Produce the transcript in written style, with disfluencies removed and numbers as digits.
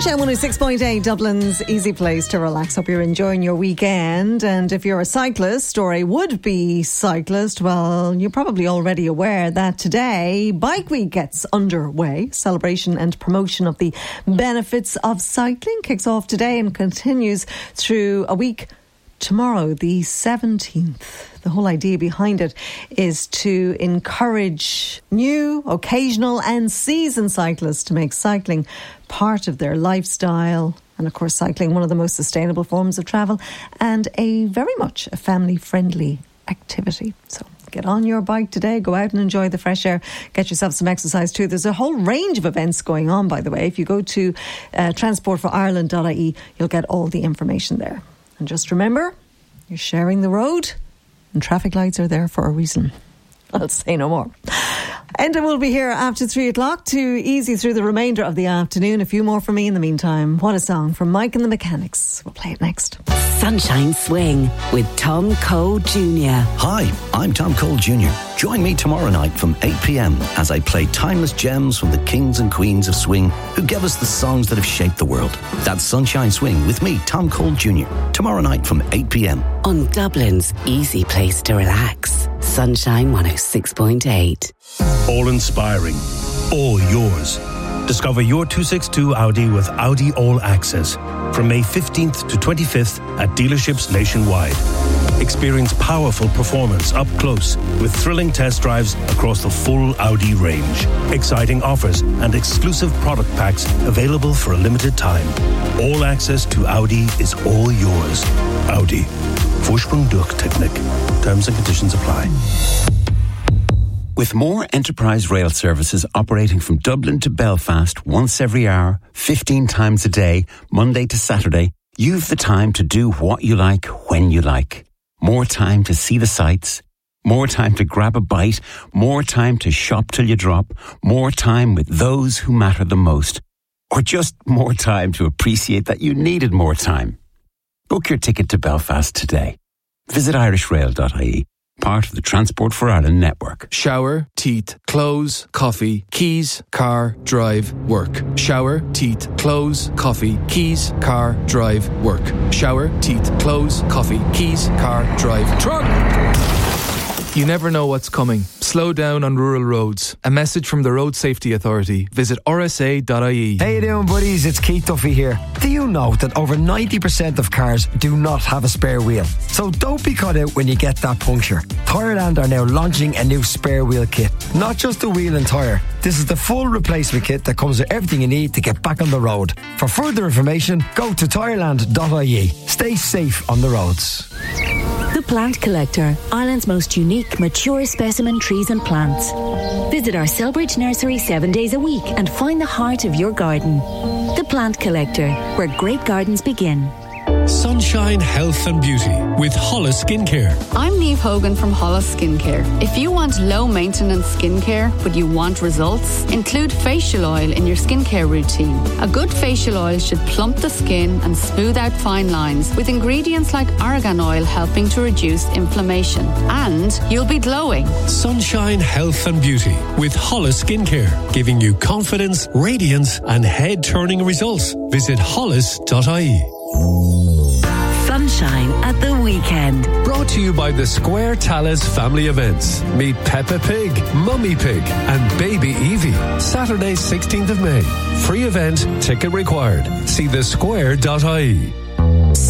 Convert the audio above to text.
Sunshine 106.8, Dublin's easy place to relax. Hope you're enjoying your weekend. And if you're a cyclist or a would-be cyclist, well, you're probably already aware that today Bike Week gets underway. Celebration and promotion of the benefits of cycling kicks off today and continues through a week tomorrow, the 17th. The whole idea behind it is to encourage new, occasional and seasoned cyclists to make cycling part of their lifestyle. And of course, cycling, one of the most sustainable forms of travel and a very much a family-friendly activity. So get on your bike today, go out and enjoy the fresh air, get yourself some exercise too. There's a whole range of events going on, by the way. If you go to transportforireland.ie, you'll get all the information there. And just remember, you're sharing the road and traffic lights are there for a reason. I'll say no more. Enda will be here after 3 o'clock to ease you through the remainder of the afternoon. A few more from me in the meantime. What a song from Mike and the Mechanics. We'll play it next. Sunshine Swing with Tom Cole Jr. Hi, I'm Tom Cole Jr. Join me tomorrow night from 8 p.m. as I play timeless gems from the kings and queens of swing who gave us the songs that have shaped the world. That's Sunshine Swing with me, Tom Cole Jr. Tomorrow night from 8 p.m. on Dublin's easy place to relax. Sunshine 106.8. All inspiring, all yours. Discover your 262 Audi with Audi All Access from May 15th to 25th at dealerships nationwide. Experience powerful performance up close with thrilling test drives across the full Audi range. Exciting offers and exclusive product packs available for a limited time. All access to Audi is all yours. Audi. Vorsprung durch Technik. Terms and conditions apply. With more enterprise rail services operating from Dublin to Belfast once every hour, 15 times a day, Monday to Saturday, you've the time to do what you like when you like. More time to see the sights, more time to grab a bite, more time to shop till you drop, more time with those who matter the most, or just more time to appreciate that you needed more time. Book your ticket to Belfast today. Visit irishrail.ie. Part of the Transport for Ireland network. Shower, teeth, clothes, coffee, keys, car, drive, work. Shower, teeth, clothes, coffee, keys, car, drive, work. Shower, teeth, clothes, coffee, keys, car, drive, truck! You never know what's coming. Slow down on rural roads. A message from the Road Safety Authority. Visit rsa.ie. How you doing, buddies? It's Keith Duffy here. Do you know that over 90% of cars do not have a spare wheel? So don't be caught out when you get that puncture. Tyreland are now launching a new spare wheel kit. Not just the wheel and tyre. This is the full replacement kit that comes with everything you need to get back on the road. For further information, go to tyreland.ie. Stay safe on the roads. The Plant Collector, Ireland's most unique, mature specimen trees and plants. Visit our Selbridge nursery 7 days a week and find the heart of your garden. The Plant Collector, where great gardens begin. Sunshine Health and Beauty with Hollis Skincare. I'm Niamh Hogan from Hollis Skincare. If you want low maintenance skincare but you want results, include facial oil in your skincare routine. A good facial oil should plump the skin and smooth out fine lines with ingredients like argan oil helping to reduce inflammation. And you'll be glowing. Sunshine Health and Beauty with Hollis Skincare, giving you confidence, radiance and head-turning results. Visit hollis.ie. Sunshine at the weekend. Brought to you by the Square Talis Family Events. Meet Peppa Pig, Mummy Pig and Baby Evie. Saturday 16th of May. Free event, ticket required. See thesquare.ie.